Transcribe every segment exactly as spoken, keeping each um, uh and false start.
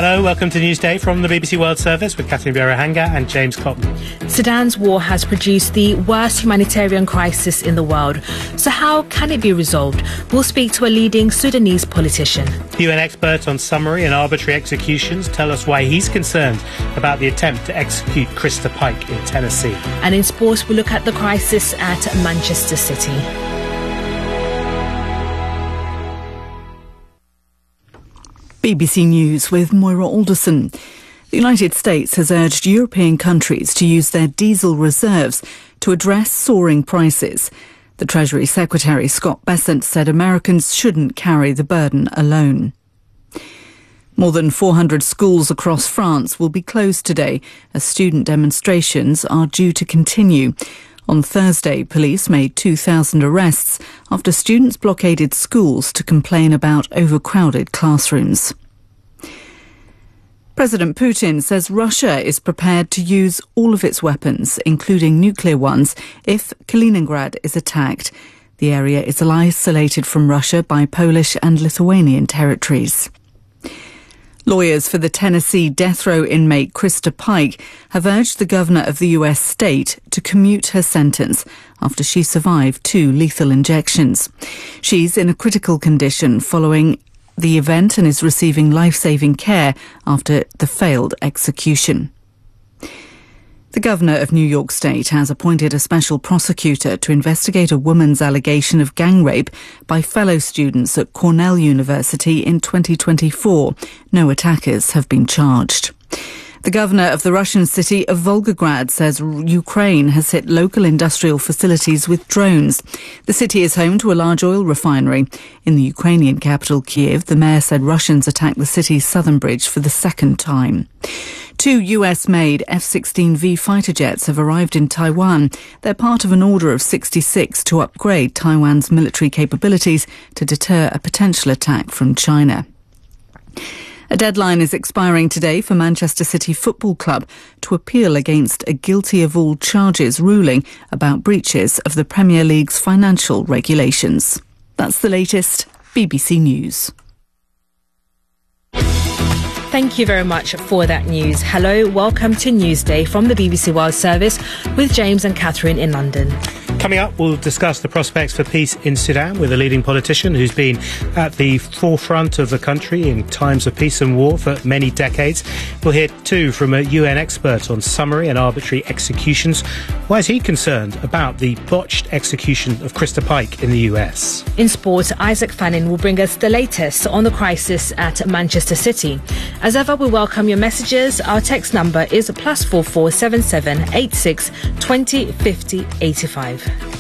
Hello, welcome to Newsday from the B B C World Service with Catherine Birahanga and James Cotton. Sudan's war has produced the worst humanitarian crisis in the world. So how can it be resolved? We'll speak to a leading Sudanese politician. U N expert on summary and arbitrary executions tell us why he's concerned about the attempt to execute Krista Pike in Tennessee. And in sports, we look at the crisis at Manchester City. B B C News with Moira Alderson. The United States has urged European countries to use their diesel reserves to address soaring prices. The Treasury Secretary Scott Bessent said Americans shouldn't carry the burden alone. More than four hundred schools across France will be closed today as student demonstrations are due to continue. On Thursday, police made two thousand arrests after students blockaded schools to complain about overcrowded classrooms. President Putin says Russia is prepared to use all of its weapons, including nuclear ones, if Kaliningrad is attacked. The area is isolated from Russia by Polish and Lithuanian territories. Lawyers for the Tennessee death row inmate Krista Pike have urged the governor of the U S state to commute her sentence after she survived two lethal injections. She's in a critical condition following the event and is receiving life-saving care after the failed execution. The governor of New York State has appointed a special prosecutor to investigate a woman's allegation of gang rape by fellow students at Cornell University in twenty twenty-four. No attackers have been charged. The governor of the Russian city of Volgograd says Ukraine has hit local industrial facilities with drones. The city is home to a large oil refinery. In the Ukrainian capital, Kyiv, the mayor said Russians attacked the city's southern bridge for the second time. Two U S-made F sixteen V fighter jets have arrived in Taiwan. They're part of an order of sixty-six to upgrade Taiwan's military capabilities to deter a potential attack from China. A deadline is expiring today for Manchester City Football Club to appeal against a guilty of all charges ruling about breaches of the Premier League's financial regulations. That's the latest. B B C News. Thank you very much for that news. Hello, welcome to Newsday from the B B C World Service with James and Catherine in London. Coming up, we'll discuss the prospects for peace in Sudan with a leading politician who's been at the forefront of the country in times of peace and war for many decades. We'll hear too from a U N expert on summary and arbitrary executions. Why is he concerned about the botched execution of Krista Pike in the U S? In sport, Isaac Fannin will bring us the latest on the crisis at Manchester City. As ever, we welcome your messages. Our text number is plus four four seven seven eight six twenty fifty eighty five.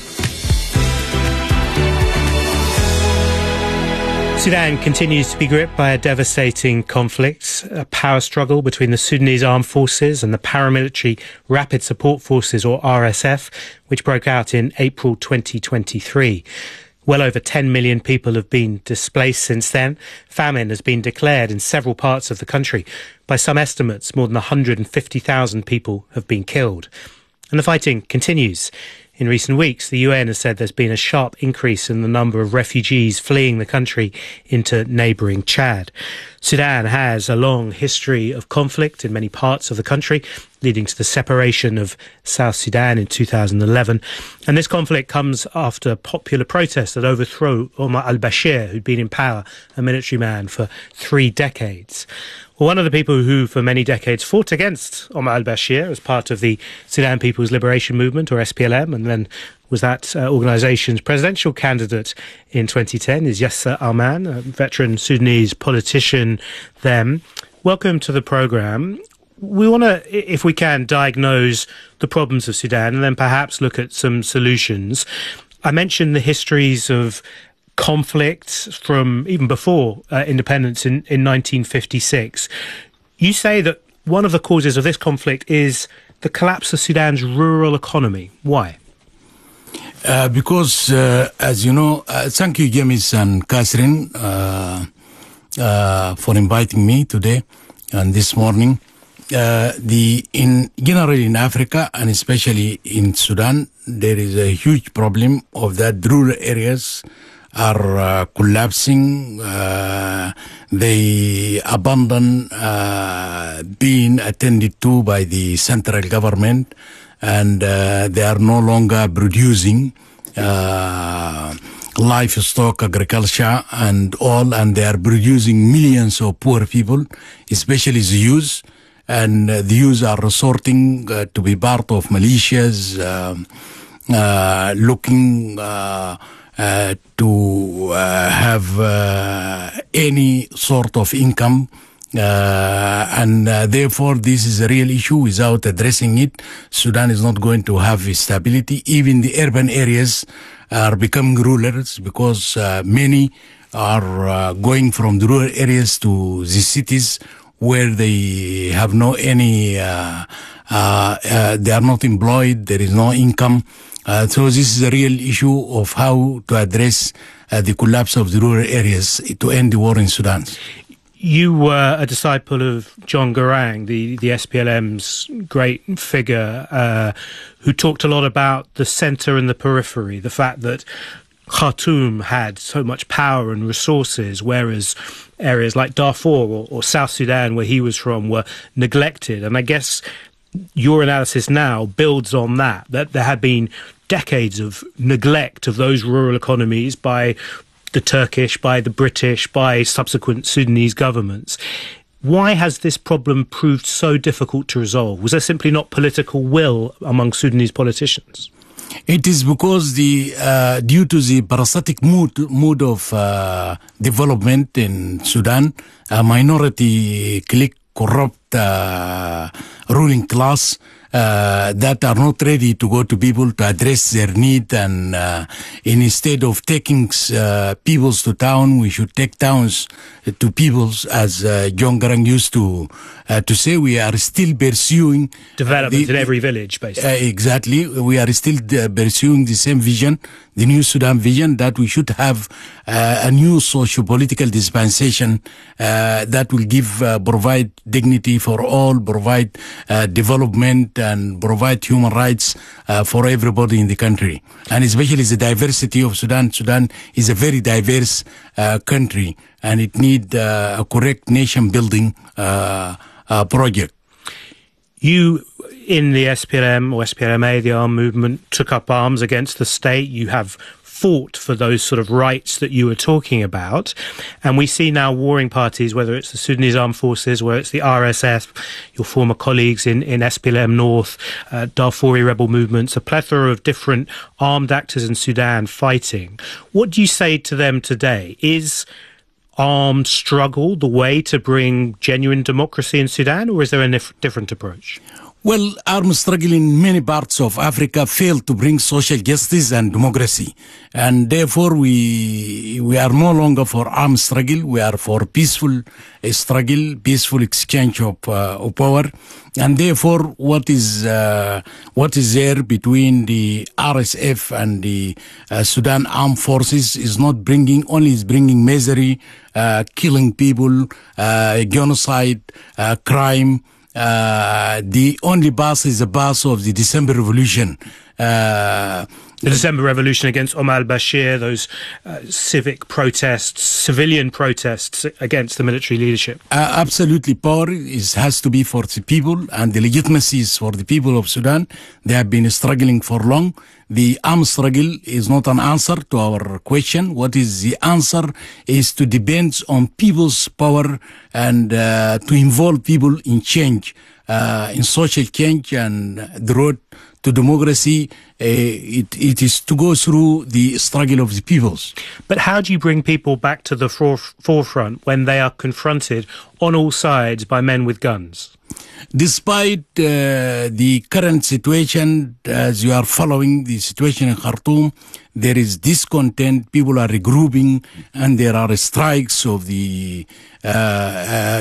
Sudan continues to be gripped by a devastating conflict, a power struggle between the Sudanese Armed Forces and the paramilitary Rapid Support Forces, or R S F, which broke out in April twenty twenty-three. Well over ten million people have been displaced since then. Famine has been declared in several parts of the country. By some estimates, more than one hundred fifty thousand people have been killed. And the fighting continues. In recent weeks, the U N has said there's been a sharp increase in the number of refugees fleeing the country into neighbouring Chad. Sudan has a long history of conflict in many parts of the country, leading to the separation of South Sudan in two thousand eleven. And this conflict comes after popular protests that overthrew Omar al-Bashir, who'd been in power, a military man, for three decades. Well, one of the people who for many decades fought against Omar al-Bashir as part of the Sudan People's Liberation Movement, or S P L M, and then was that uh, organisation's presidential candidate in twenty ten, is Yasser Arman, a veteran Sudanese politician then. Welcome to the programme. We want to, if we can, diagnose the problems of Sudan and then perhaps look at some solutions. I mentioned the histories of conflict from even before uh, independence in, in nineteen fifty-six. You say that one of the causes of this conflict is the collapse of Sudan's rural economy. Why? Uh, because, uh, as you know, uh, thank you, James and Catherine, uh, uh, for inviting me today and this morning. Uh, the in generally in Africa and especially in Sudan, there is a huge problem of that rural areas are uh, collapsing. Uh, they abandon uh, being attended to by the central government, and uh, they are no longer producing uh, livestock, agriculture, and all, and they are producing millions of poor people, especially the youth. And uh, the youth are resorting uh, to be part of militias, uh, uh, looking uh, uh, to uh, have uh, any sort of income. Uh, and uh, therefore, this is a real issue. Without addressing it, Sudan is not going to have stability. Even the urban areas are becoming rulers, because uh, many are uh, going from the rural areas to the cities, where they have no any, uh, uh, uh, they are not employed, there is no income. Uh, so this is a real issue of how to address uh, the collapse of the rural areas to end the war in Sudan. You were a disciple of John Garang, the, the S P L M's great figure, uh, who talked a lot about the centre and the periphery, the fact that Khartoum had so much power and resources, whereas areas like Darfur or, or South Sudan, where he was from, were neglected. And I guess your analysis now builds on that, that there had been decades of neglect of those rural economies by the Turkish, by the British, by subsequent Sudanese governments. Why has this problem proved so difficult to resolve? Was there simply not political will among Sudanese politicians? It is because the uh, due to the parasitic mood mood of uh, development in Sudan, a minority clique, corrupt uh, ruling class uh, that are not ready to go to people to address their need, and uh, instead of taking uh, peoples to town, we should take towns to peoples, as uh, John Garang used to uh, to say. We are still pursuing development the, in every village, basically. Uh, exactly, we are still uh, pursuing the same vision, the new Sudan vision, that we should have uh, a new socio-political dispensation uh, that will give, uh, provide dignity for all, provide uh, development, and provide human rights uh, for everybody in the country. And especially the diversity of Sudan. Sudan is a very diverse uh, country, and it needs uh, a correct nation-building uh, uh, project. You, in the S P L M or S P L M A, the armed movement, took up arms against the state. You have fought for those sort of rights that you were talking about. And we see now warring parties, whether it's the Sudanese Armed Forces, whether it's the R S F, your former colleagues in, in S P L M North, uh, Darfuri rebel movements, a plethora of different armed actors in Sudan fighting. What do you say to them today? Is armed struggle the way to bring genuine democracy in Sudan, or is there a nif- different approach? Well, armed struggle in many parts of Africa failed to bring social justice and democracy. And therefore, we we are no longer for armed struggle. We are for peaceful struggle, peaceful exchange of, uh, of power. And therefore, what is uh, what is there between the R S F and the uh, Sudan Armed Forces is not bringing, only is bringing misery, uh, killing people, uh, genocide, uh, crime. Uh, the only bus is the bus of the December Revolution. Uh, the December Revolution against Omar al-Bashir, those uh, civic protests, civilian protests against the military leadership. Uh, absolutely. Power is, has to be for the people, and the legitimacy is for the people of Sudan. They have been struggling for long. The armed struggle is not an answer to our question. What is the answer is to depend on people's power and uh, to involve people in change, uh, in social change, and the road to democracy. Uh, it, it is to go through the struggle of the peoples. But how do you bring people back to the for- forefront when they are confronted on all sides by men with guns? Despite uh, the current situation, as you are following the situation in Khartoum, there is discontent, people are regrouping, and there are strikes of the uh, uh,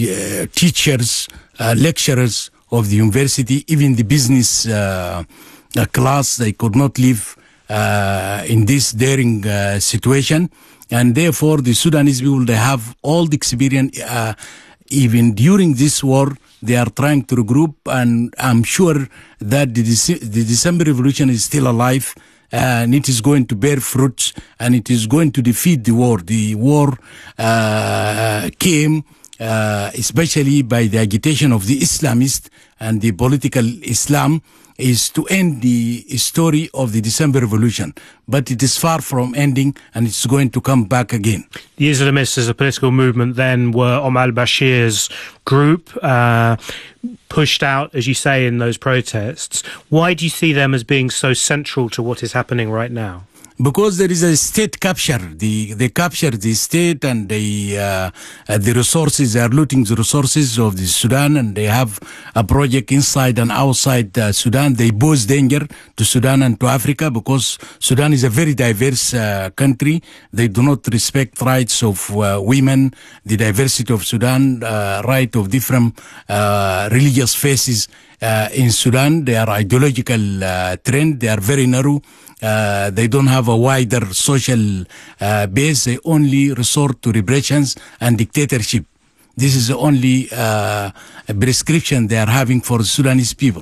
teachers, uh, lecturers of the university, even the business uh, class. They could not live uh, in this daring uh, situation. And therefore, the Sudanese people, they have all the experience, uh, even during this war. They are trying to regroup, and I'm sure that the, Dece- the December Revolution is still alive. and it is going to bear fruits, and it is going to defeat the war. The war uh, came uh, especially by the agitation of the Islamists and the political Islam, is to end the story of the December Revolution. But it is far from ending, and it's going to come back again. The Islamists as a political movement then were Omar al-Bashir's group, uh, pushed out, as you say, in those protests. Why do you see them as being so central to what is happening right now? Because there is a state capture. The, they capture the state, and they, uh, uh, the resources, they are looting the resources of the Sudan, and they have a project inside and outside uh, Sudan. They pose danger to Sudan and to Africa, because Sudan is a very diverse uh, country. They do not respect rights of uh, women, the diversity of Sudan, uh, right of different uh, religious faiths uh, in Sudan. They are ideological uh, trend. They are very narrow. Uh, they don't have a wider social uh, base. They only resort to repressions and dictatorship. This is the only uh, prescription they are having for the Sudanese people.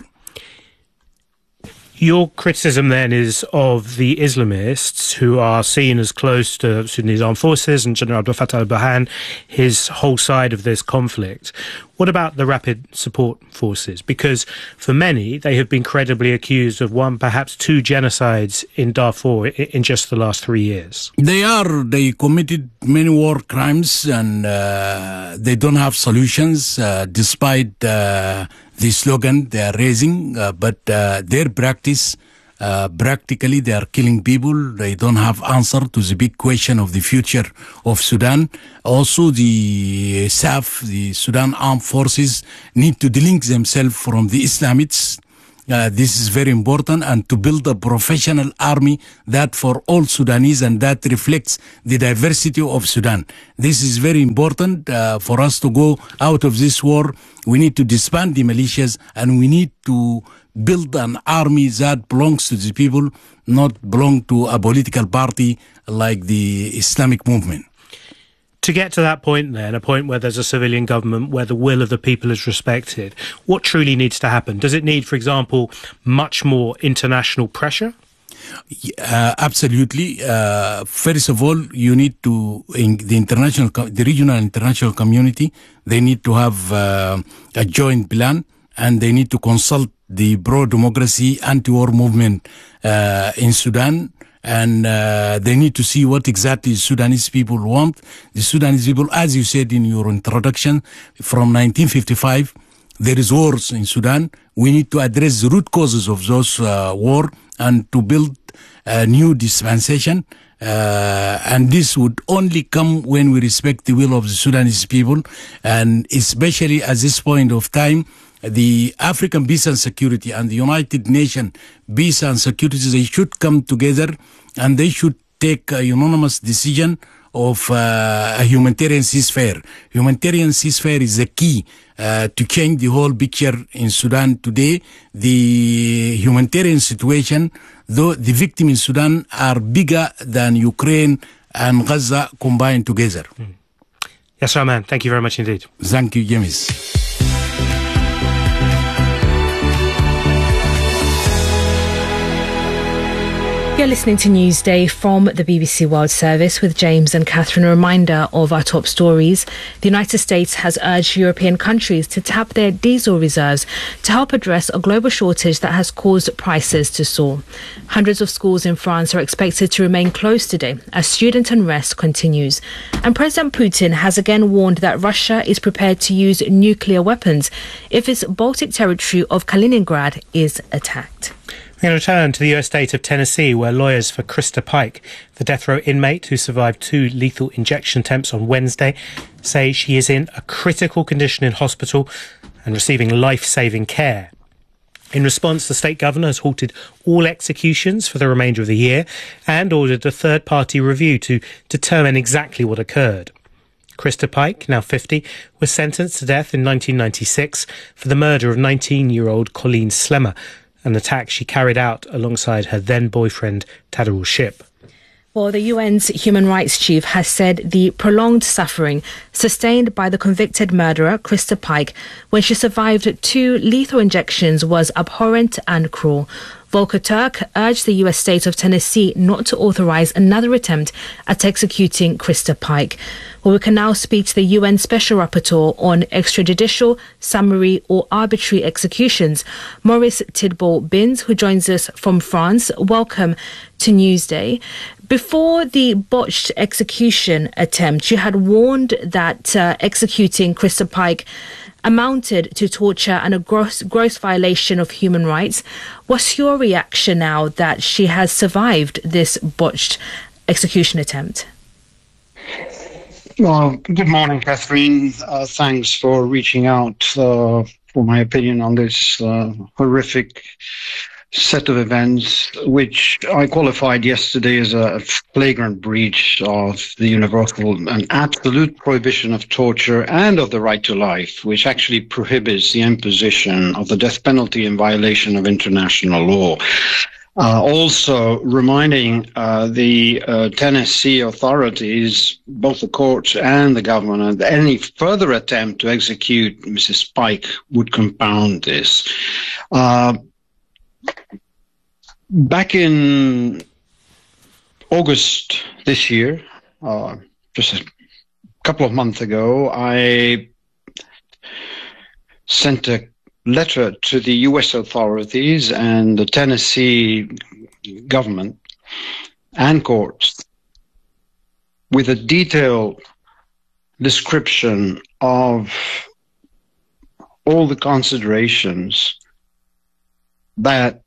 Your criticism then is of the Islamists, who are seen as close to Sudanese armed forces and General Abdel Fattah al-Burhan, his whole side of this conflict. What about the Rapid Support Forces? Because for many, they have been credibly accused of one, perhaps two genocides in Darfur in just the last three years. They are. They committed many war crimes, and uh, they don't have solutions, uh, despite uh, the slogan they are raising. Uh, but uh, their practice, uh, practically, they are killing people. They don't have answer to the big question of the future of Sudan. Also, the S A F, the Sudan Armed Forces, need to delink themselves from the Islamists. Uh, this is very important, and to build a professional army that for all Sudanese, and that reflects the diversity of Sudan. This is very important uh, for us to go out of this war. We need to disband the militias, and we need to build an army that belongs to the people, not belong to a political party like the Islamic movement. To get to that point then, a point where there's a civilian government, where the will of the people is respected, what truly needs to happen? Does it need, for example, much more international pressure? Uh, absolutely. Uh, first of all, you need to, in the international, the regional and international community, they need to have uh, a joint plan, and they need to consult the pro-democracy anti-war movement uh, in Sudan. And uh, they need to see what exactly the Sudanese people want. The Sudanese people, as you said in your introduction, from nineteen fifty-five, there is wars in Sudan. We need to address the root causes of those uh, war, and to build a new dispensation. Uh, and this would only come when we respect the will of the Sudanese people. And especially at this point of time, the African Peace and Security and the United Nations Peace and Security, they should come together, and they should take a unanimous decision of uh, a humanitarian ceasefire. Humanitarian ceasefire is the key uh, to change the whole picture in Sudan today. The humanitarian situation, though the victims in Sudan are bigger than Ukraine and Gaza combined together. Mm. Yes, Rahman, thank you very much indeed. Thank you, James. You're listening to Newsday from the B B C World Service with James and Catherine. A reminder of our top stories. The United States has urged European countries to tap their diesel reserves to help address a global shortage that has caused prices to soar. Hundreds of schools in France are expected to remain closed today as student unrest continues. And President Putin has again warned that Russia is prepared to use nuclear weapons if its Baltic territory of Kaliningrad is attacked. We're going to return to the U S state of Tennessee, where lawyers for Krista Pike, the death row inmate who survived two lethal injection attempts on Wednesday, say she is in a critical condition in hospital and receiving life-saving care. In response, the state governor has halted all executions for the remainder of the year and ordered a third-party review to determine exactly what occurred. Krista Pike, now fifty, was sentenced to death in nineteen ninety-six for the murder of nineteen-year-old Colleen Slemmer, an attack she carried out alongside her then-boyfriend Tadarul Ship. Well, the U N's human rights chief has said the prolonged suffering sustained by the convicted murderer, Krista Pike, when she survived two lethal injections was abhorrent and cruel. Volker Turk urged the U S state of Tennessee not to authorize another attempt at executing Krista Pike. Well, we can now speak to the U N Special Rapporteur on extrajudicial, summary or arbitrary executions, Maurice Tidball-Binns, who joins us from France. Welcome to Newsday. Before the botched execution attempt, you had warned that uh, executing Krista Pike amounted to torture and a gross, gross violation of human rights. What's your reaction now that she has survived this botched execution attempt? Well, good morning, Catherine. Uh, thanks for reaching out uh, for my opinion on this uh, horrific set of events, which I qualified yesterday as a flagrant breach of the universal and absolute prohibition of torture and of the right to life, which actually prohibits the imposition of the death penalty in violation of international law. Uh, also reminding uh, the uh, Tennessee authorities, both the courts and the government, that any further attempt to execute Missus Pike would compound this. Uh, back in August this year, uh, just a couple of months ago, I sent a letter to the U S authorities and the Tennessee government and courts with a detailed description of all the considerations that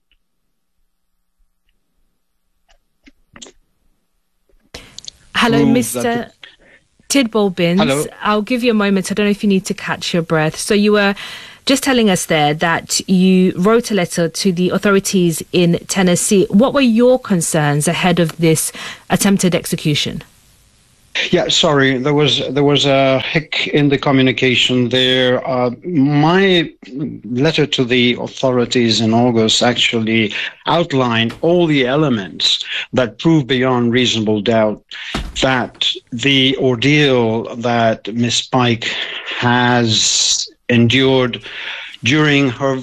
Hello, Mister Tidball-Binns. Hello. I'll give you a moment. I don't know if you need to catch your breath. So you were just telling us there that you wrote a letter to the authorities in Tennessee. What were your concerns ahead of this attempted execution? Yeah, sorry, there was there was a hic in the communication there. Uh, my letter to the authorities in August actually outlined all the elements that prove beyond reasonable doubt that the ordeal that Miss Pike has endured during her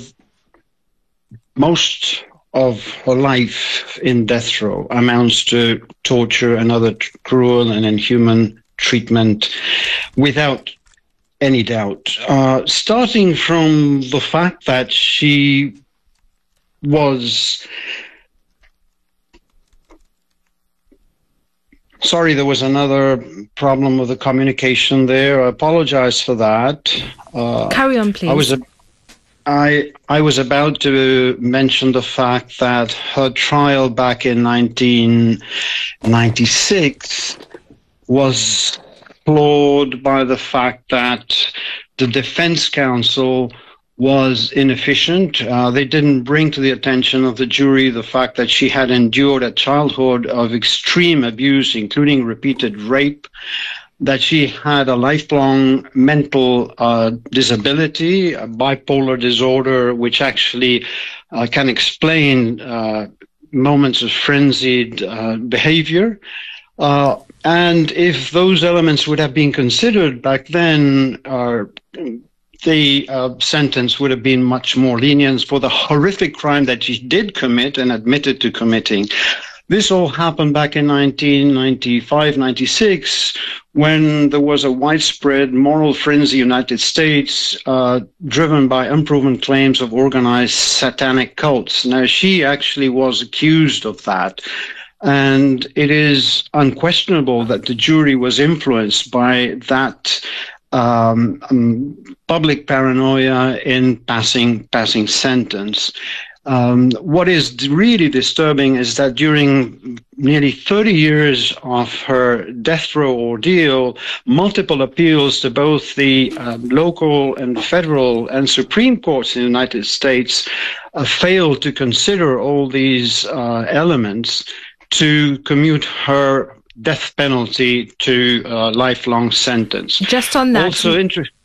most of her life in death row amounts to torture and other t- cruel and inhuman treatment without any doubt. Uh, starting from the fact that she was... Sorry, there was another problem with the communication there. I apologize for that. Uh, Carry on, please. I was a I I was about to mention the fact that her trial back in nineteen ninety-six was flawed by the fact that the defense counsel was inefficient. Uh, they didn't bring to the attention of the jury the fact that she had endured a childhood of extreme abuse, including repeated rape, that she had a lifelong mental uh, disability, a bipolar disorder, which actually uh, can explain uh, moments of frenzied uh, behavior. Uh, and if those elements would have been considered back then, uh, the uh, sentence would have been much more lenient for the horrific crime that she did commit and admitted to committing. This all happened back in nineteen ninety-five, ninety-six, when there was a widespread moral frenzy in the United States, uh, driven by unproven claims of organized satanic cults. Now, she actually was accused of that. And it is unquestionable that the jury was influenced by that um, um, public paranoia in passing passing sentence. Um, what is really disturbing is that during nearly thirty years of her death row ordeal, multiple appeals to both the uh, local and federal and Supreme Courts in the United States uh, failed to consider all these uh, elements to commute her death penalty to a lifelong sentence. Just on that. Also interesting.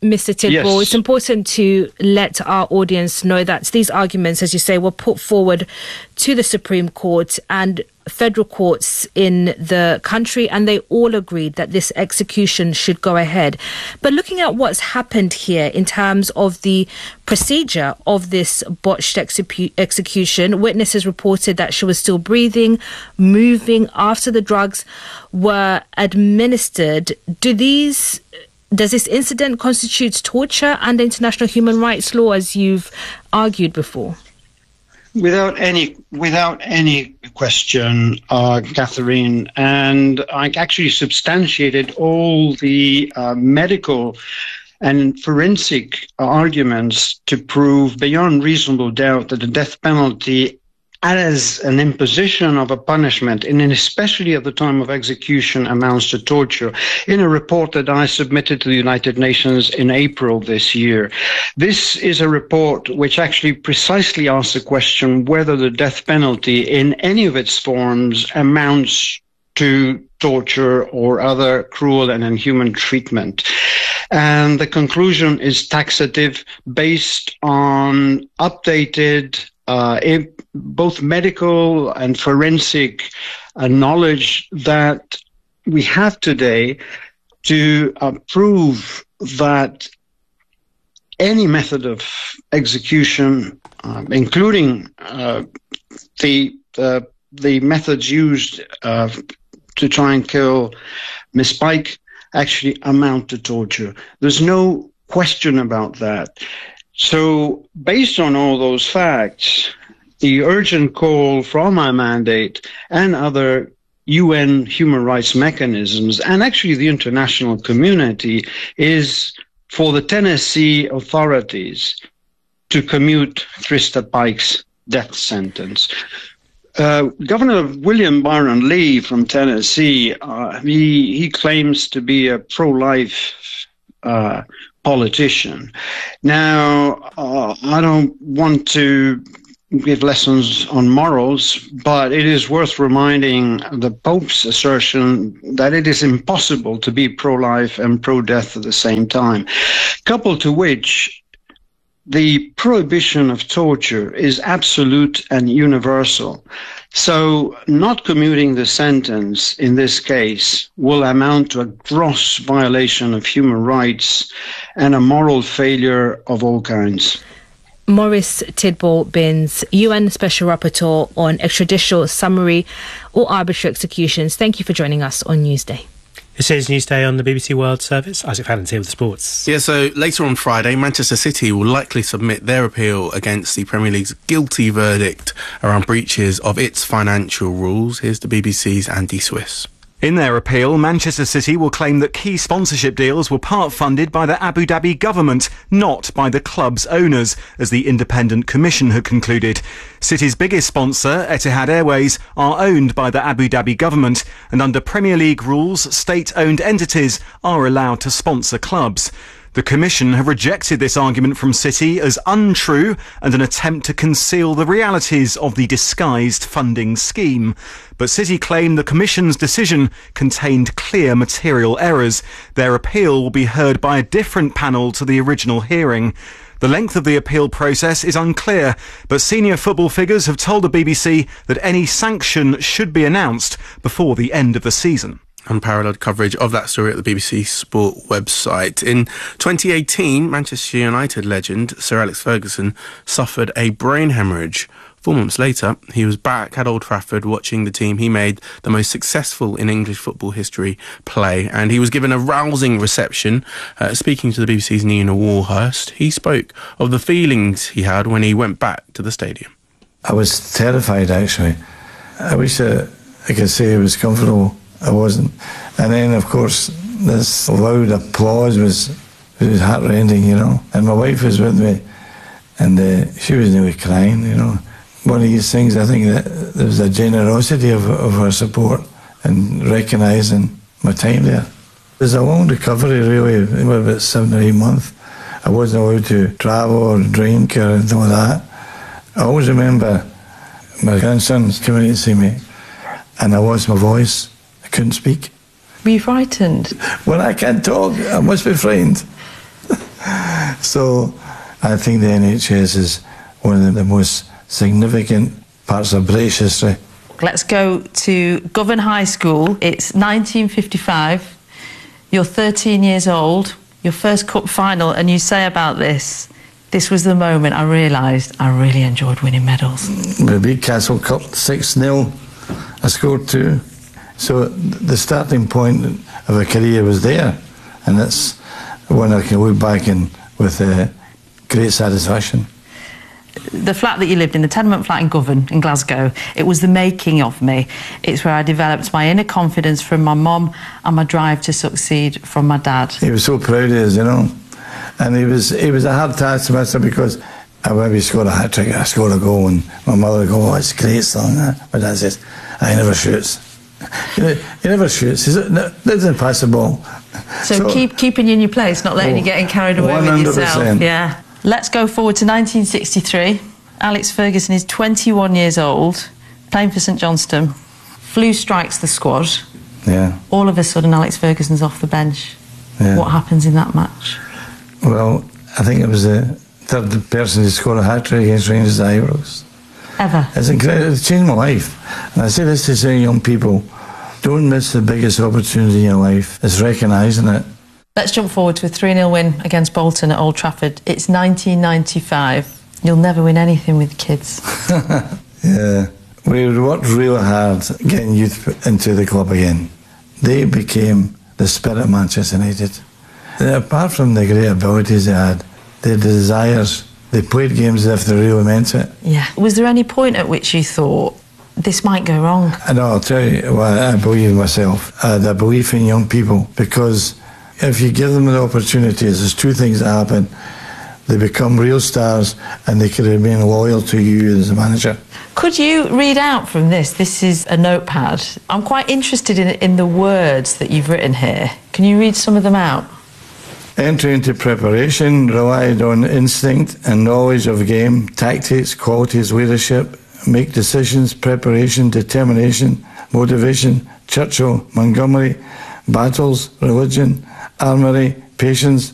Mister Tidball, Yes. it's important to let our audience know that these arguments, as you say, were put forward to the Supreme Court and federal courts in the country, and they all agreed that this execution should go ahead. But looking at what's happened here in terms of the procedure of this botched execu- execution, witnesses reported that she was still breathing, moving after the drugs were administered. Do these... Does this incident constitute torture under international human rights law, as you've argued before? Without any, without any question, uh, Catherine, and I actually substantiated all the uh, medical and forensic arguments to prove beyond reasonable doubt that the death penalty as an imposition of a punishment, and especially at the time of execution, amounts to torture, in a report that I submitted to the United Nations in April this year. This is a report which actually precisely asks the question whether the death penalty in any of its forms amounts to torture or other cruel and inhuman treatment. And the conclusion is taxative, based on updated uh, both medical and forensic uh, knowledge that we have today to uh, prove that any method of execution, um, including uh, the, the the methods used uh, to try and kill Miss Pike, actually amount to torture. There's no question about that. So, based on all those facts, the urgent call from our mandate and other U N human rights mechanisms, and actually the international community, is for the Tennessee authorities to commute Trista Pike's death sentence. Uh, Governor William Byron Lee from Tennessee, uh, he, he claims to be a pro-life uh, politician. Now, uh, I don't want to give lessons on morals, but it is worth reminding the Pope's assertion that it is impossible to be pro-life and pro-death at the same time, coupled to which the prohibition of torture is absolute and universal. So not commuting the sentence in this case will amount to a gross violation of human rights and a moral failure of all kinds. Maurice Tidball-Binns, U N Special Rapporteur on extrajudicial, summary or arbitrary executions. Thank you for joining us on Newsday. This is Newsday on the B B C World Service. Isaac Fallon's here with the sports. Yeah, so later on Friday, Manchester City will likely submit their appeal against the Premier League's guilty verdict around breaches of its financial rules. Here's the B B C's Andy Swiss. In their appeal, Manchester City will claim that key sponsorship deals were part funded by the Abu Dhabi government, not by the club's owners, as the Independent Commission had concluded. City's biggest sponsor, Etihad Airways, are owned by the Abu Dhabi government, and under Premier League rules, state-owned entities are allowed to sponsor clubs. The Commission have rejected this argument from City as untrue and an attempt to conceal the realities of the disguised funding scheme. But City claim the Commission's decision contained clear material errors. Their appeal will be heard by a different panel to the original hearing. The length of the appeal process is unclear, but senior football figures have told the B B C that any sanction should be announced before the end of the season. Unparalleled coverage of that story at the B B C Sport website. In twenty eighteen, Manchester United legend Sir Alex Ferguson suffered a brain hemorrhage. Four months later, he was back at Old Trafford watching the team he made the most successful in English football history play, and he was given a rousing reception. Uh, speaking to the B B C's Nina Warhurst, he spoke of the feelings he had when he went back to the stadium. I was terrified, actually. I wish I, I could say I was comfortable. I wasn't. And then, of course, this loud applause was, was heart-rending, you know. And my wife was with me, and uh, she was nearly crying, you know. One of these things, I think that there was a generosity of, of her support and recognising my time there. There's a long recovery, really, about seven or eight months. I wasn't allowed to travel or drink or anything like that. I always remember my grandsons coming to see me, and I lost my voice. Couldn't speak. Were you frightened? When I can't talk, I must be frightened. So I think the N H S is one of the most significant parts of British history. Let's go to Govan High School. It's nineteen fifty-five. You're thirteen years old, your first cup final, and you say about this, this was the moment I realised I really enjoyed winning medals. We beat Castle Cup six nil. I scored two. So the starting point of a career was there, and that's one I can look back in with uh, great satisfaction. The flat that you lived in, the tenement flat in Govan, in Glasgow, it was the making of me. It's where I developed my inner confidence from my mum and my drive to succeed from my dad. He was so proud of us, you know. And he was he was a hard taskmaster because I maybe scored a hat-trick, I scored a goal, and my mother would go, oh, it's a great song. My dad says, I never shoots. You know, he never shoots. He doesn't pass the ball. So, so keep keeping you in your place, not letting oh, you getting carried away one hundred percent. With yourself. Yeah. Let's go forward to nineteen sixty-three. Alex Ferguson is twenty-one years old, playing for St Johnstone. Flu strikes the squad. Yeah. All of a sudden, Alex Ferguson's off the bench. Yeah. What happens in that match? Well, I think it was the third person to score a hat-trick against Rangers Ibrox. Ever? It's incredible. It's changed my life. And I say this to say, young people, don't miss the biggest opportunity in your life. It's recognising it. Let's jump forward to a three nil win against Bolton at Old Trafford. It's nineteen ninety-five. You'll never win anything with kids. Yeah. We worked real hard getting youth into the club again. They became the spirit of Manchester United. And apart from the great abilities they had, their desires, they played games as if they really meant it. Yeah. Was there any point at which you thought, this might go wrong? I know, I'll tell you, well, I believe in myself. I had a belief in young people, because if you give them the opportunities, there's two things that happen. They become real stars and they can remain loyal to you as a manager. Could you read out from this? This is a notepad. I'm quite interested in, in the words that you've written here. Can you read some of them out? Entry into preparation relied on instinct and knowledge of game, tactics, qualities, leadership, make decisions, preparation, determination, motivation, Churchill, Montgomery, battles, religion, armoury, patience,